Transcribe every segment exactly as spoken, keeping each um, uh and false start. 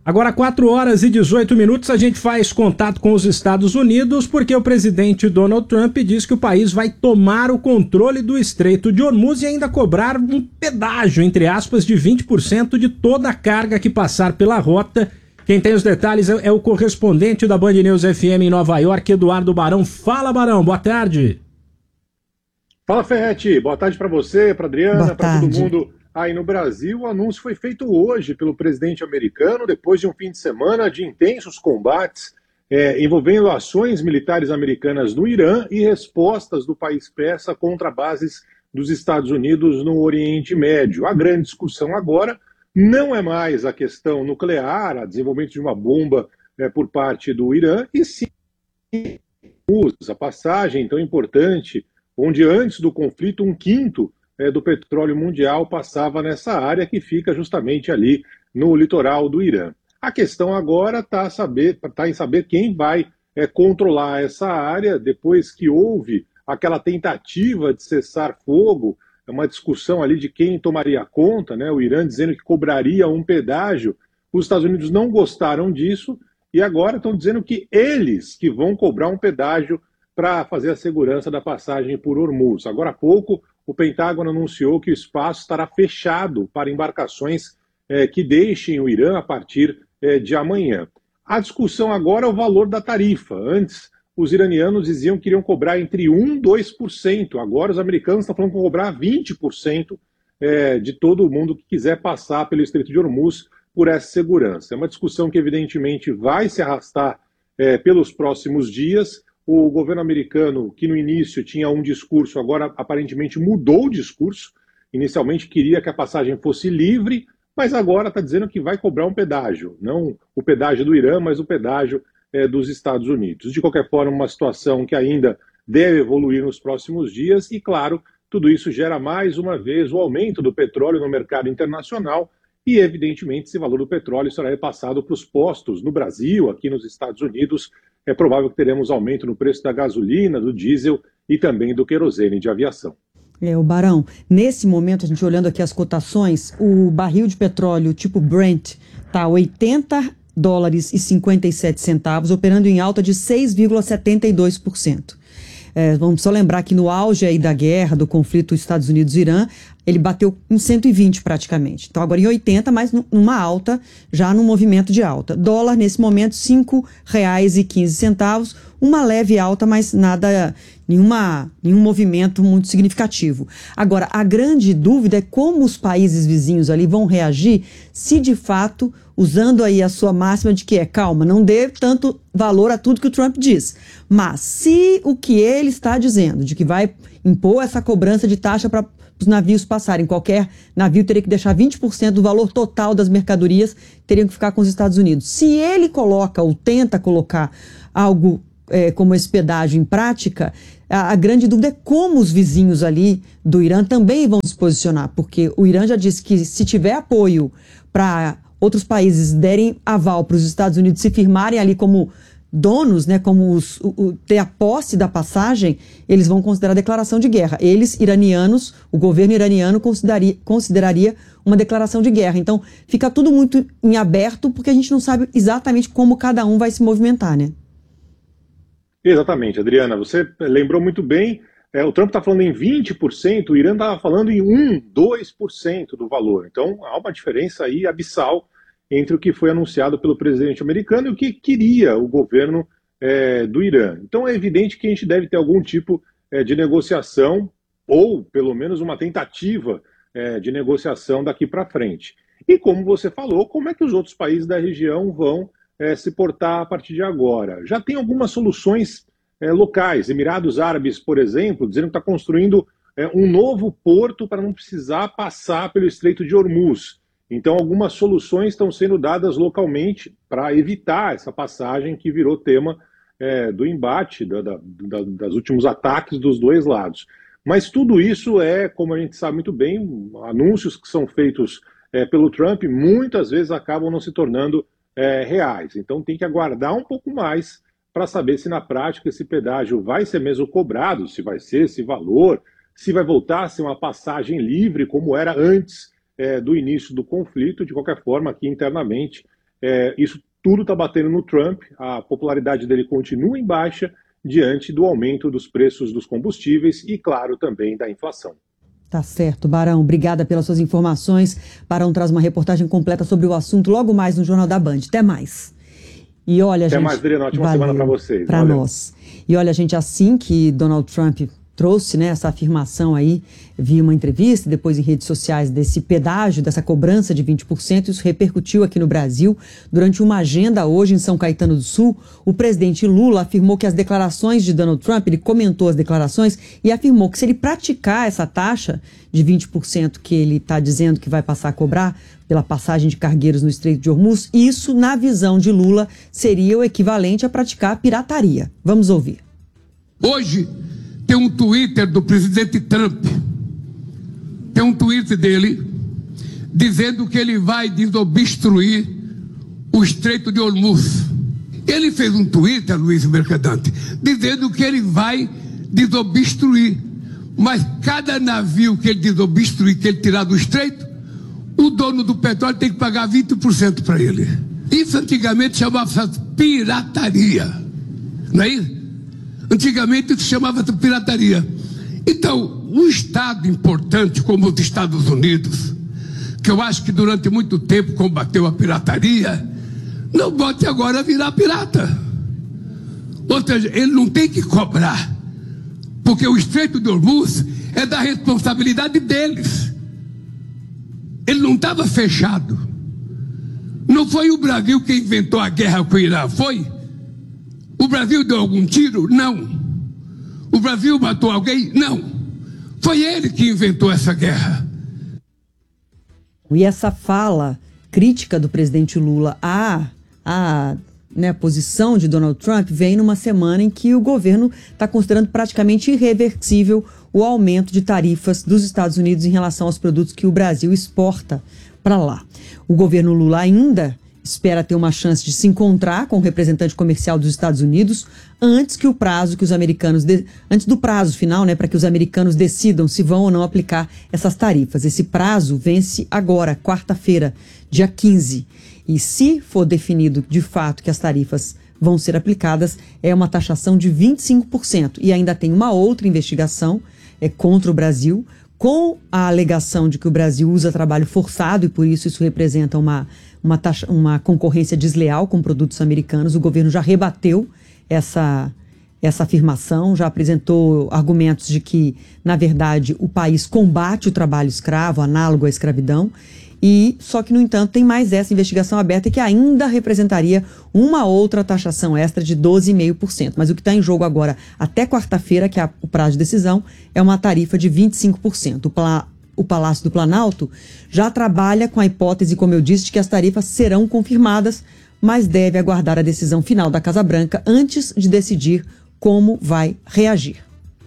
Agora, quatro horas e dezoito minutos, a gente faz contato com os Estados Unidos porque o presidente Donald Trump diz que o país vai tomar o controle do Estreito de Hormuz e ainda cobrar um pedágio, entre aspas, de vinte por cento de toda a carga que passar pela rota. Quem tem os detalhes é o correspondente da Band News F M em Nova York, Eduardo Barão. Fala, Barão, boa tarde. Fala, Ferretti, boa tarde para você, para Adriana, para todo mundo. Aí no Brasil, o anúncio foi feito hoje pelo presidente americano, depois de um fim de semana de intensos combates é, envolvendo ações militares americanas no Irã e respostas do país persa contra bases dos Estados Unidos no Oriente Médio. A grande discussão agora não é mais a questão nuclear, o desenvolvimento de uma bomba é, por parte do Irã, e sim a passagem tão importante, onde antes do conflito um quinto É, do petróleo mundial passava nessa área que fica justamente ali no litoral do Irã. A questão agora está tá em saber quem vai é, controlar essa área depois que houve aquela tentativa de cessar fogo, uma discussão ali de quem tomaria conta, né? O Irã dizendo que cobraria um pedágio. Os Estados Unidos não gostaram disso e agora estão dizendo que eles que vão cobrar um pedágio para fazer a segurança da passagem por Hormuz. Agora há pouco, o Pentágono anunciou que o espaço estará fechado para embarcações eh, que deixem o Irã a partir eh, de amanhã. A discussão agora é o valor da tarifa. Antes, os iranianos diziam que iriam cobrar entre um por cento e dois por cento. Agora, os americanos estão falando que vão cobrar vinte por cento eh, de todo mundo que quiser passar pelo Estreito de Hormuz por essa segurança. É uma discussão que, evidentemente, vai se arrastar eh, pelos próximos dias. O governo americano, que no início tinha um discurso, agora aparentemente mudou o discurso. Inicialmente queria que a passagem fosse livre, mas agora está dizendo que vai cobrar um pedágio. Não o pedágio do Irã, mas o pedágio é, dos Estados Unidos. De qualquer forma, uma situação que ainda deve evoluir nos próximos dias e, claro, tudo isso gera mais uma vez o aumento do petróleo no mercado internacional e, evidentemente, esse valor do petróleo será repassado para os postos no Brasil, aqui nos Estados Unidos. É provável que teremos aumento no preço da gasolina, do diesel e também do querosene de aviação. É, o Barão, nesse momento, a gente olhando aqui as cotações, o barril de petróleo tipo Brent está oitenta dólares e cinquenta e sete centavos, operando em alta de seis vírgula setenta e dois por cento. É, vamos só lembrar que no auge aí da guerra, do conflito Estados Unidos-Irã, ele bateu em cento e vinte praticamente. Então agora em oitenta, mas numa alta, já num movimento de alta. Dólar nesse momento cinco reais e quinze centavos, uma leve alta, mas nada, nenhuma, nenhum movimento muito significativo. Agora, a grande dúvida é como os países vizinhos ali vão reagir se de fato, usando aí a sua máxima de que é calma, não dê tanto valor a tudo que o Trump diz. Mas se o que ele está dizendo, de que vai impor essa cobrança de taxa para os navios passarem, qualquer navio teria que deixar vinte por cento do valor total das mercadorias, teriam que ficar com os Estados Unidos. Se ele coloca ou tenta colocar algo é, como esse pedágio em prática, a, a grande dúvida é como os vizinhos ali do Irã também vão se posicionar, porque o Irã já disse que se tiver apoio para outros países derem aval para os Estados Unidos se firmarem ali como donos, né, como os, o, o, ter a posse da passagem, eles vão considerar declaração de guerra. Eles, iranianos, o governo iraniano consideraria, consideraria uma declaração de guerra. Então, fica tudo muito em aberto, porque a gente não sabe exatamente como cada um vai se movimentar, né? Exatamente, Adriana. Você lembrou muito bem. É, o Trump está falando em vinte por cento, o Irã estava falando em um, dois por cento do valor. Então, há uma diferença aí abissal entre o que foi anunciado pelo presidente americano e o que queria o governo é, do Irã. Então é evidente que a gente deve ter algum tipo é, de negociação, ou pelo menos uma tentativa é, de negociação daqui para frente. E como você falou, como é que os outros países da região vão é, se portar a partir de agora? Já tem algumas soluções é, locais. Emirados Árabes, por exemplo, dizendo que está construindo é, um novo porto para não precisar passar pelo Estreito de Hormuz. Então, algumas soluções estão sendo dadas localmente para evitar essa passagem que virou tema é, do embate, da, da, da, das últimos ataques dos dois lados. Mas tudo isso é, como a gente sabe muito bem, anúncios que são feitos é, pelo Trump muitas vezes acabam não se tornando é, reais. Então, tem que aguardar um pouco mais para saber se na prática esse pedágio vai ser mesmo cobrado, se vai ser esse valor, se vai voltar a ser uma passagem livre como era antes É, do início do conflito. De qualquer forma, aqui internamente, é, isso tudo está batendo no Trump, a popularidade dele continua em baixa diante do aumento dos preços dos combustíveis e, claro, também da inflação. Tá certo, Barão. Obrigada pelas suas informações. Barão traz uma reportagem completa sobre o assunto logo mais no Jornal da Band. Até mais. E olha, Até gente, mais, Adriana. Ótima semana para vocês. Para nós. E olha, gente, assim que Donald Trump trouxe, né, essa afirmação aí, vi uma entrevista, depois em redes sociais, desse pedágio, dessa cobrança de vinte por cento, isso repercutiu aqui no Brasil. Durante uma agenda hoje em São Caetano do Sul, o presidente Lula afirmou que as declarações de Donald Trump, ele comentou as declarações e afirmou que se ele praticar essa taxa de vinte por cento que ele está dizendo que vai passar a cobrar pela passagem de cargueiros no Estreito de Hormuz, isso, na visão de Lula, seria o equivalente a praticar a pirataria. Vamos ouvir. Hoje tem um Twitter do presidente Trump, tem um Twitter dele dizendo que ele vai desobstruir o Estreito de Hormuz. Ele fez um Twitter, Luiz Mercadante, dizendo que ele vai desobstruir, mas cada navio que ele desobstruir, que ele tirar do Estreito, o dono do petróleo tem que pagar vinte por cento para ele. Isso antigamente chamava pirataria, não é isso? Antigamente isso chamava-se pirataria. Então, um Estado importante como os Estados Unidos, que eu acho que durante muito tempo combateu a pirataria, não bote agora a virar pirata. Ou seja, ele não tem que cobrar, porque o Estreito de Hormuz é da responsabilidade deles. Ele não estava fechado. Não foi o Brasil que inventou a guerra com o Irã, foi? O Brasil deu algum tiro? Não. O Brasil matou alguém? Não. Foi ele que inventou essa guerra. E essa fala crítica do presidente Lula à, à né, posição de Donald Trump vem numa semana em que o governo está considerando praticamente irreversível o aumento de tarifas dos Estados Unidos em relação aos produtos que o Brasil exporta para lá. O governo Lula ainda espera ter uma chance de se encontrar com o representante comercial dos Estados Unidos antes que o prazo que os americanos de... antes do prazo final, né, para que os americanos decidam se vão ou não aplicar essas tarifas. Esse prazo vence agora, quarta-feira, dia quinze. E se for definido de fato que as tarifas vão ser aplicadas, é uma taxação de vinte e cinco por cento. E ainda tem uma outra investigação é, contra o Brasil, com a alegação de que o Brasil usa trabalho forçado e por isso isso representa uma Uma, taxa, uma concorrência desleal com produtos americanos. O governo já rebateu essa, essa afirmação, já apresentou argumentos de que, na verdade, o país combate o trabalho escravo, análogo à escravidão, e só que, no entanto, tem mais essa investigação aberta que ainda representaria uma outra taxação extra de doze vírgula cinco por cento. Mas o que está em jogo agora, até quarta-feira, que é o prazo de decisão, é uma tarifa de vinte e cinco por cento. O pla O Palácio do Planalto já trabalha com a hipótese, como eu disse, de que as tarifas serão confirmadas, mas deve aguardar a decisão final da Casa Branca antes de decidir como vai reagir.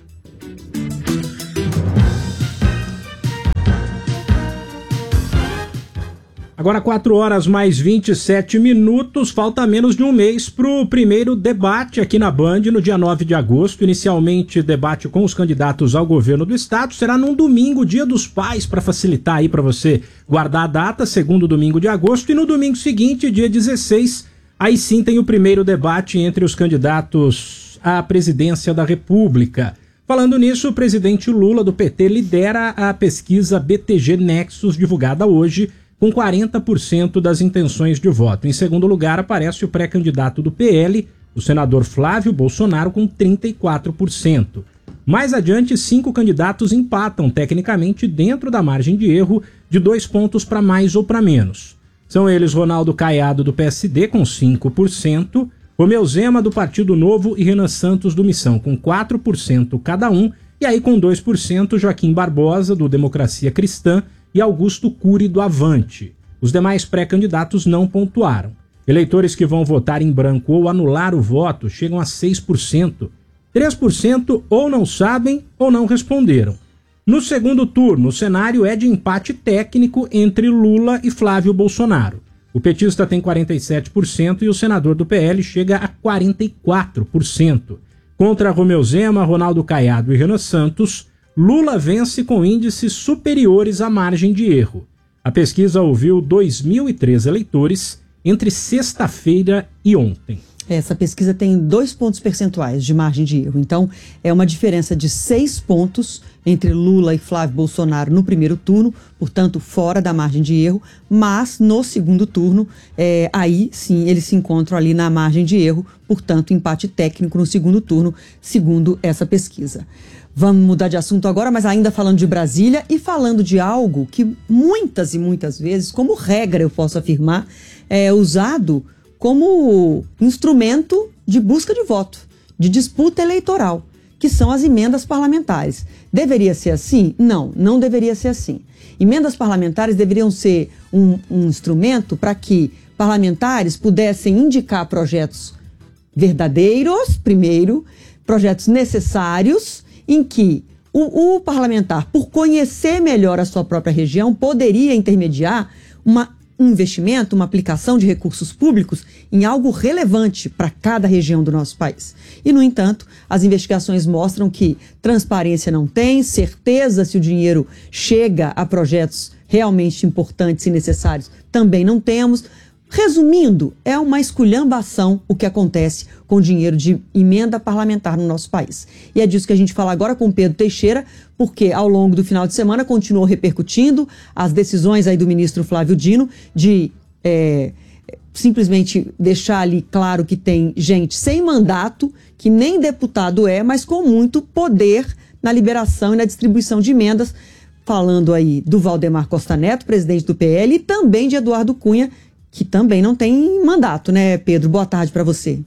Agora quatro horas mais vinte e sete minutos, falta menos de um mês para o primeiro debate aqui na Band no dia nove de agosto. Inicialmente debate com os candidatos ao governo do estado, será num domingo, dia dos pais, para facilitar aí para você guardar a data, segundo domingo de agosto, e no domingo seguinte, dia dezesseis, aí sim tem o primeiro debate entre os candidatos à presidência da República. Falando nisso, o presidente Lula do P T lidera a pesquisa B T G Nexus divulgada hoje, com quarenta por cento das intenções de voto. Em segundo lugar, aparece o pré-candidato do P L, o senador Flávio Bolsonaro, com trinta e quatro por cento. Mais adiante, cinco candidatos empatam tecnicamente dentro da margem de erro de dois pontos para mais ou para menos. São eles Ronaldo Caiado, do P S D, com cinco por cento, Romeu Zema, do Partido Novo, e Renan Santos, do Missão, com quatro por cento cada um, e aí com dois por cento Joaquim Barbosa, do Democracia Cristã, e Augusto Cury, do Avante. Os demais pré-candidatos não pontuaram. Eleitores que vão votar em branco ou anular o voto chegam a seis por cento. três por cento ou não sabem ou não responderam. No segundo turno, o cenário é de empate técnico entre Lula e Flávio Bolsonaro. O petista tem quarenta e sete por cento e o senador do P L chega a quarenta e quatro por cento. Contra Romeu Zema, Ronaldo Caiado e Renan Santos, Lula vence com índices superiores à margem de erro. A pesquisa ouviu dois mil e três eleitores entre sexta-feira e ontem. Essa pesquisa tem dois pontos percentuais de margem de erro. Então, é uma diferença de seis pontos entre Lula e Flávio Bolsonaro no primeiro turno, portanto, fora da margem de erro. Mas, no segundo turno, é, aí sim, eles se encontram ali na margem de erro. Portanto, empate técnico no segundo turno, segundo essa pesquisa. Vamos mudar de assunto agora, mas ainda falando de Brasília e falando de algo que muitas e muitas vezes, como regra, eu posso afirmar, é usado como instrumento de busca de voto, de disputa eleitoral, que são as emendas parlamentares. Deveria ser assim? Não, não deveria ser assim. Emendas parlamentares deveriam ser um, um instrumento para que parlamentares pudessem indicar projetos verdadeiros, primeiro, projetos necessários, em que o, o parlamentar, por conhecer melhor a sua própria região, poderia intermediar uma um investimento, uma aplicação de recursos públicos em algo relevante para cada região do nosso país. E, no entanto, as investigações mostram que transparência não tem, certeza se o dinheiro chega a projetos realmente importantes e necessários também não temos. Resumindo, é uma esculhambação o que acontece com o dinheiro de emenda parlamentar no nosso país. E é disso que a gente fala agora com Pedro Teixeira, porque ao longo do final de semana continuou repercutindo as decisões aí do ministro Flávio Dino de é, simplesmente deixar ali claro que tem gente sem mandato, que nem deputado é, mas com muito poder na liberação e na distribuição de emendas, falando aí do Valdemar Costa Neto, presidente do P L, e também de Eduardo Cunha, que também não tem mandato, né, Pedro? Boa tarde para você.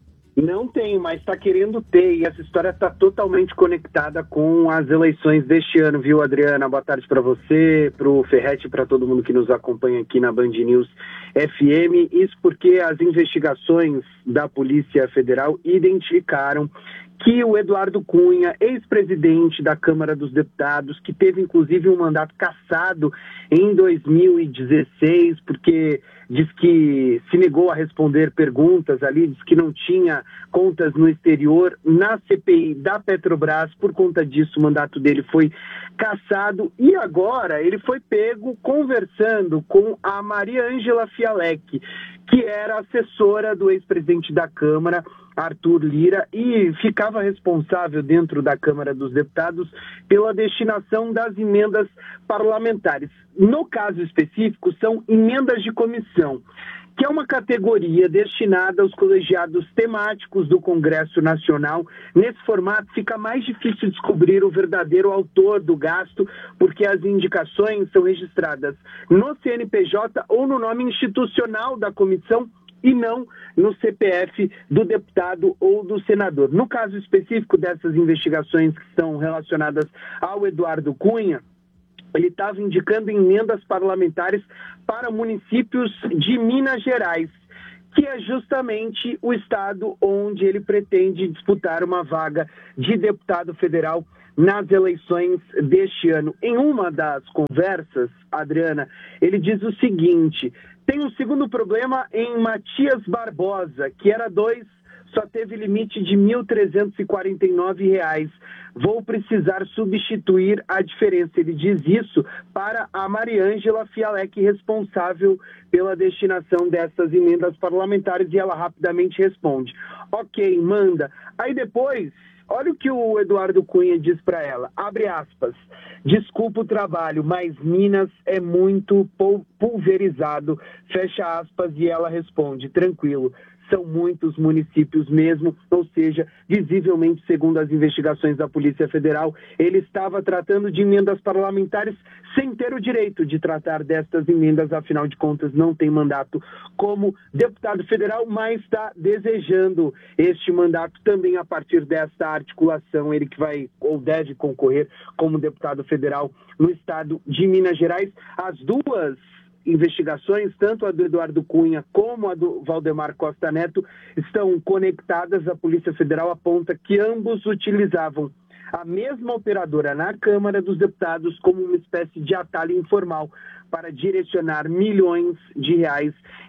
Não tem, mas está querendo ter, e essa história está totalmente conectada com as eleições deste ano, viu, Adriana? Boa tarde para você, para o Ferretti, para todo mundo que nos acompanha aqui na Band News F M. Isso porque as investigações da Polícia Federal identificaram que o Eduardo Cunha, ex-presidente da Câmara dos Deputados, que teve inclusive um mandato cassado em dois mil e dezesseis, porque diz que se negou a responder perguntas ali, diz que não tinha contas no exterior, na C P I da Petrobras, por conta disso o mandato dele foi cassado, e agora ele foi pego conversando com a Maria Ângela Fialek, que era assessora do ex-presidente da Câmara, Arthur Lira, e ficava responsável dentro da Câmara dos Deputados pela destinação das emendas parlamentares. No caso específico, são emendas de comissão, que é uma categoria destinada aos colegiados temáticos do Congresso Nacional. Nesse formato fica mais difícil descobrir o verdadeiro autor do gasto, porque as indicações são registradas no C N P J ou no nome institucional da comissão, e não no C P F do deputado ou do senador. No caso específico dessas investigações que estão relacionadas ao Eduardo Cunha, ele estava indicando emendas parlamentares para municípios de Minas Gerais, que é justamente o estado onde ele pretende disputar uma vaga de deputado federal nas eleições deste ano. Em uma das conversas, Adriana, ele diz o seguinte: tem um segundo problema em Matias Barbosa, que era dois, só teve limite de mil trezentos e quarenta e nove reais. Vou precisar substituir a diferença. Ele diz isso para a Mariângela Fialek, responsável pela destinação dessas emendas parlamentares, e ela rapidamente responde: ok, manda. Aí depois, olha o que o Eduardo Cunha diz para ela, abre aspas: desculpa o trabalho, mas Minas é muito pulverizado, fecha aspas, e ela responde: tranquilo, são muitos municípios mesmo, ou seja, visivelmente, segundo as investigações da Polícia Federal, ele estava tratando de emendas parlamentares sem ter o direito de tratar destas emendas, afinal de contas não tem mandato como deputado federal, mas está desejando este mandato também a partir desta articulação, ele que vai ou deve concorrer como deputado federal no estado de Minas Gerais. As duas investigações, tanto a do Eduardo Cunha como a do Valdemar Costa Neto, estão conectadas. A Polícia Federal aponta que ambos utilizavam a mesma operadora na Câmara dos Deputados como uma espécie de atalho informal para direcionar milhões de reais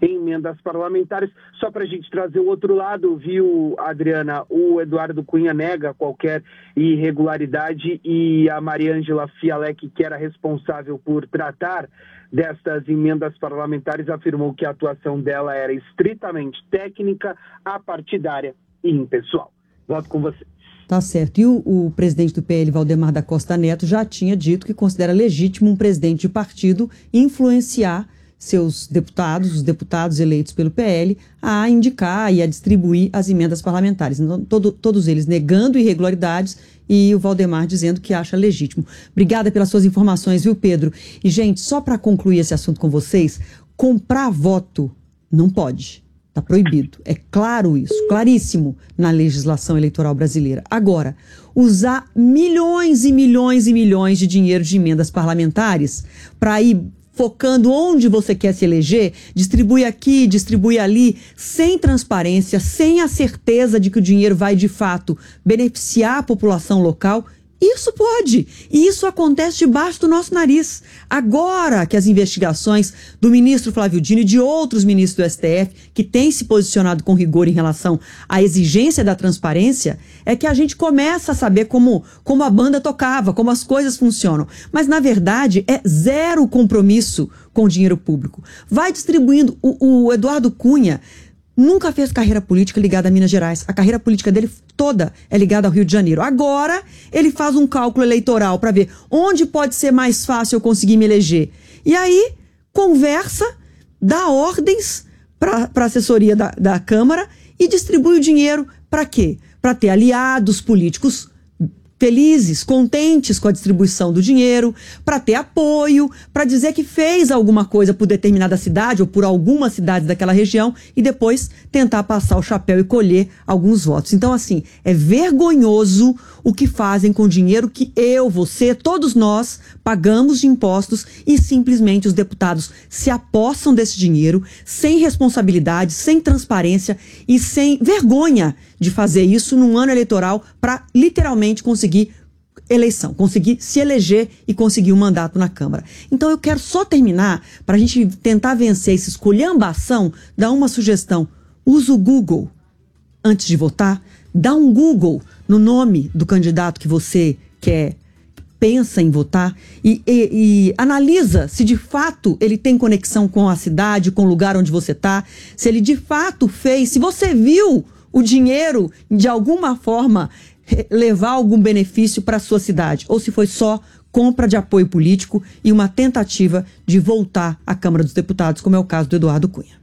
emendas parlamentares. Só para a gente trazer o outro lado, viu, Adriana, o Eduardo Cunha nega qualquer irregularidade e a Mariângela Fialek, que era responsável por tratar destas emendas parlamentares, afirmou que a atuação dela era estritamente técnica, apartidária e impessoal. Volto com você. Tá certo. E o, o presidente do P L, Valdemar da Costa Neto, já tinha dito que considera legítimo um presidente de partido influenciar seus deputados, os deputados eleitos pelo P L, a indicar e a distribuir as emendas parlamentares. Então, todo, todos eles negando irregularidades e o Valdemar dizendo que acha legítimo. Obrigada pelas suas informações, viu, Pedro? E, gente, só para concluir esse assunto com vocês, comprar voto não pode. Está proibido. É claro isso, claríssimo na legislação eleitoral brasileira. Agora, usar milhões e milhões e milhões de dinheiro de emendas parlamentares para ir focando onde você quer se eleger, distribui aqui, distribui ali, sem transparência, sem a certeza de que o dinheiro vai, de fato, beneficiar a população local. Isso pode, e isso acontece debaixo do nosso nariz. Agora que as investigações do ministro Flávio Dino e de outros ministros do S T F, que têm se posicionado com rigor em relação à exigência da transparência, é que a gente começa a saber como, como a banda tocava, como as coisas funcionam. Mas, na verdade, é zero compromisso com o dinheiro público. Vai distribuindo. O, o Eduardo Cunha nunca fez carreira política ligada a Minas Gerais. A carreira política dele toda é ligada ao Rio de Janeiro. Agora, ele faz um cálculo eleitoral para ver onde pode ser mais fácil eu conseguir me eleger. E aí, conversa, dá ordens para a assessoria da, da Câmara e distribui o dinheiro para quê? Para ter aliados políticos felizes, contentes com a distribuição do dinheiro, para ter apoio, para dizer que fez alguma coisa por determinada cidade ou por algumas cidades daquela região e depois tentar passar o chapéu e colher alguns votos. Então, assim, é vergonhoso o que fazem com o dinheiro que eu, você, todos nós pagamos de impostos e simplesmente os deputados se apossam desse dinheiro sem responsabilidade, sem transparência e sem vergonha de fazer isso num ano eleitoral para literalmente conseguir eleição, conseguir se eleger e conseguir um mandato na Câmara. Então eu quero só terminar, para a gente tentar vencer essa esculhambação, dar uma sugestão. Usa o Google antes de votar, dá um Google no nome do candidato que você quer, pensa em votar e, e, e analisa se de fato ele tem conexão com a cidade, com o lugar onde você está, se ele de fato fez, se você viu o dinheiro de alguma forma levar algum benefício para a sua cidade, ou se foi só compra de apoio político e uma tentativa de voltar à Câmara dos Deputados, como é o caso do Eduardo Cunha.